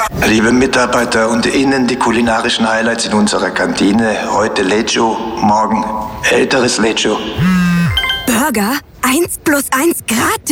Liebe Mitarbeiter und Ihnen die kulinarischen Highlights in unserer Kantine. Heute Leggio, morgen älteres Leggio. Burger? 1 + 1 gratis?